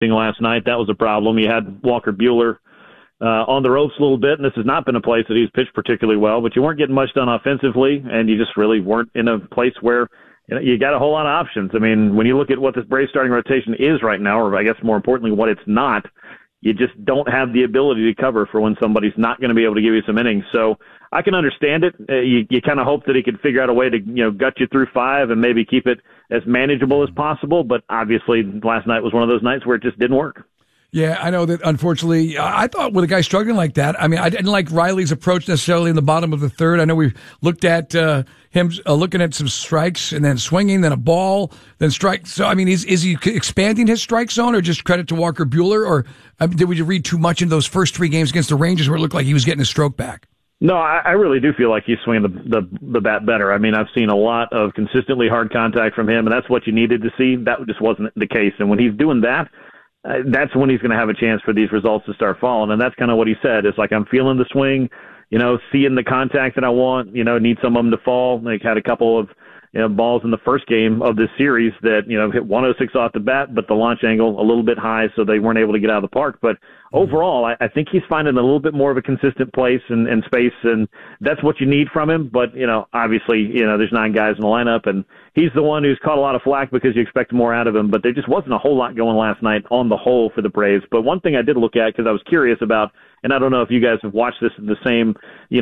last night. That was a problem. You had Walker Buehler on the ropes a little bit, and this has not been a place that he's pitched particularly well, but you weren't getting much done offensively, and you just really weren't in a place where you got a whole lot of options. I mean, when you look at what this Braves starting rotation is right now, or I guess more importantly what it's not, you just don't have the ability to cover for when somebody's not going to be able to give you some innings. So I can understand it. You kind of hope that he could figure out a way to, gut you through 5 and maybe keep it as manageable as possible. But obviously last night was one of those nights where it just didn't work. Yeah, I know that, unfortunately, I thought with a guy struggling like that, I mean, I didn't like Riley's approach necessarily in the bottom of the third. I know we looked at him looking at some strikes and then swinging, then a ball, then strike. So, I mean, is he expanding his strike zone, or just credit to Walker Buehler? Or did we read too much in those first 3 games against the Rangers where it looked like he was getting his stroke back? No, I really do feel like he's swinging the bat better. I mean, I've seen a lot of consistently hard contact from him, and that's what you needed to see. That just wasn't the case. And when he's doing that, that's when he's going to have a chance for these results to start falling. And that's kind of what he said. It's like, I'm feeling the swing, seeing the contact that I want, need some of them to fall. Like, had a couple of balls in the first game of this series that, hit 106 off the bat, but the launch angle a little bit high, so they weren't able to get out of the park. But overall, I think he's finding a little bit more of a consistent place and space, and that's what you need from him. But, obviously, there's 9 guys in the lineup, and he's the one who's caught a lot of flack because you expect more out of him. But there just wasn't a whole lot going last night on the whole for the Braves. But one thing I did look at, because I was curious about, and I don't know if you guys have watched this in the same,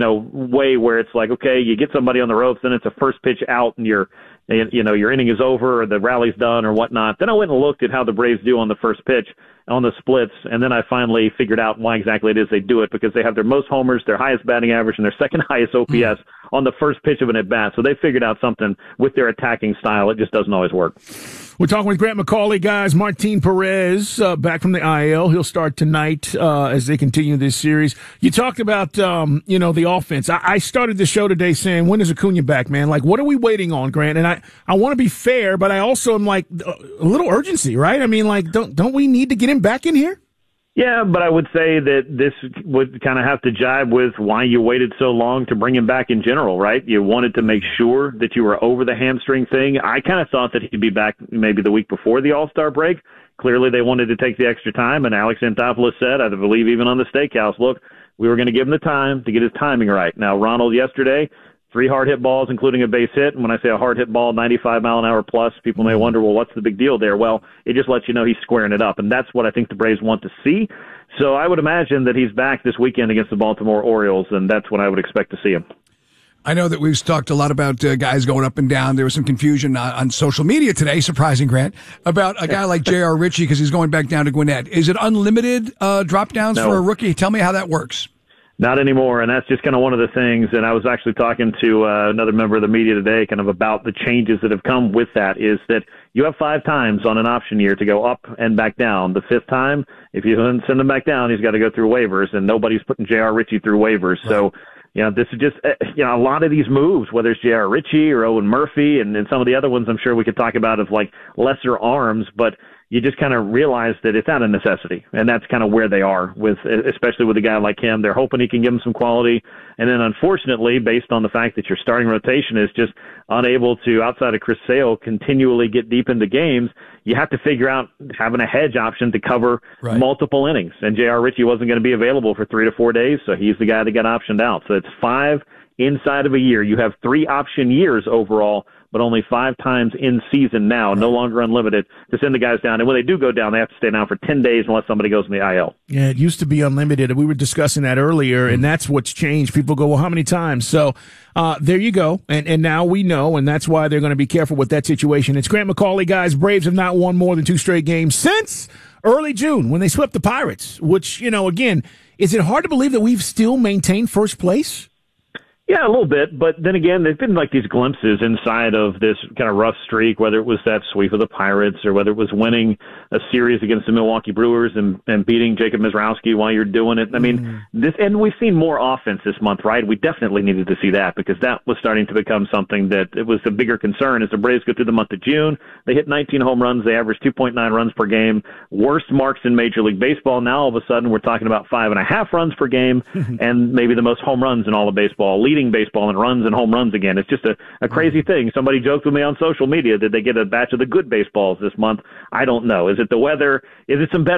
way where it's like, okay, you get somebody on the ropes, then it's a first pitch out, and your inning is over, or the rally's done, or whatnot. Then I went and looked at how the Braves do on the first pitch, on the splits, and then I finally figured out why exactly it is they do it, because they have their most homers, their highest batting average, and their second highest OPS on the first pitch of an at-bat. So they figured out something with their attacking style. It just doesn't always work. We're talking with Grant McAuley, guys. Martin Perez, back from the IL. He'll start tonight as they continue this series. You talked about, the offense. I started the show today saying, when is Acuna back, man? Like, what are we waiting on, Grant? And I want to be fair, but I also am like a little urgency, right? I mean, like, don't we need to get him back in here? Yeah, but I would say that this would kind of have to jibe with why you waited so long to bring him back in general, right? You wanted to make sure that you were over the hamstring thing. I kind of thought that he'd be back maybe the week before the All-Star break. Clearly, they wanted to take the extra time, and Alex Anthopoulos said, I believe even on the Steakhouse, look, we were going to give him the time to get his timing right. Now, Ronald yesterday, 3 hard hit balls, including a base hit. And when I say a hard hit ball, 95 mile an hour plus, people may wonder, well, what's the big deal there? Well, it just lets you know he's squaring it up. And that's what I think the Braves want to see. So I would imagine that he's back this weekend against the Baltimore Orioles, and that's when I would expect to see him. I know that we've talked a lot about guys going up and down. There was some confusion on social media today, surprising, Grant, about a guy like J.R. Ritchie because he's going back down to Gwinnett. Is it unlimited drop downs for a rookie? Tell me how that works. Not anymore, and that's just kind of one of the things. And I was actually talking to another member of the media today kind of about the changes that have come with that, is that you have 5 times on an option year to go up and back down. The 5th time, if you send him back down, he's got to go through waivers, and nobody's putting J.R. Ritchie through waivers. Right. So, this is just, a lot of these moves, whether it's J.R. Ritchie or Owen Murphy and some of the other ones I'm sure we could talk about of like lesser arms, but you just kind of realize that it's not a necessity. And that's kind of where they are with, especially with a guy like him. They're hoping he can give them some quality. And then unfortunately, based on the fact that your starting rotation is just unable to, outside of Chris Sale, continually get deep into games, you have to figure out having a hedge option to cover multiple innings. And J.R. Ritchie wasn't going to be available for 3 to 4 days, so he's the guy that got optioned out. So it's 5 inside of a year. You have 3 option years overall, but only 5 times in season now, no longer unlimited, to send the guys down. And when they do go down, they have to stay down for 10 days unless somebody goes in the IL. Yeah, it used to be unlimited. We were discussing that earlier, and that's what's changed. People go, well, how many times? So there you go. And now we know, and that's why they're going to be careful with that situation. It's Grant McAuley, guys. Braves have not won more than 2 straight games since early June when they swept the Pirates, which, again, is it hard to believe that we've still maintained first place? Yeah, a little bit, but then again, there's been like these glimpses inside of this kind of rough streak, whether it was that sweep of the Pirates or whether it was winning a series against the Milwaukee Brewers and beating Jacob Mizrowski while you're doing it. I mean, and we've seen more offense this month, right? We definitely needed to see that because that was starting to become something that it was a bigger concern as the Braves go through the month of June. They hit 19 home runs. They averaged 2.9 runs per game, worst marks in Major League Baseball. Now all of a sudden we're talking about 5.5 runs per game and maybe the most home runs in all of baseball. Leading leading baseball in runs and home runs again. It's just a crazy thing. Somebody joked with me on social media. Did they get a batch of the good baseballs this month? I don't know. Is it the weather? Is it some better